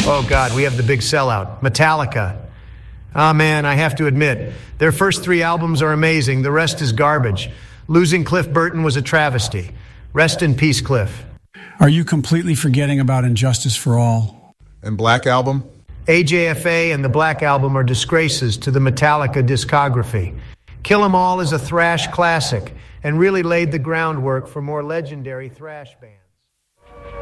Oh, God, we have the big sellout. Metallica. Ah, man, I have to admit, their first 3 albums are amazing. The rest is garbage. Losing Cliff Burton was a travesty. Rest in peace, Cliff. Are you completely forgetting about Injustice for All? And Black Album? AJFA and the Black Album are disgraces to the Metallica discography. Kill 'Em All is a thrash classic and really laid the groundwork for more legendary thrash bands.